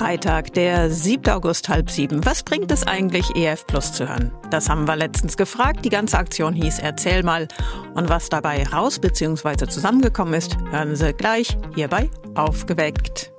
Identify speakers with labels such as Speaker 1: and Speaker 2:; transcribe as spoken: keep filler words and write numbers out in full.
Speaker 1: Freitag, der siebter August, halb sieben. Was bringt es eigentlich, E F Plus zu hören? Das haben wir letztens gefragt. Die ganze Aktion hieß Erzähl mal. Und was dabei raus bzw. zusammengekommen ist, hören Sie gleich hierbei Aufgeweckt.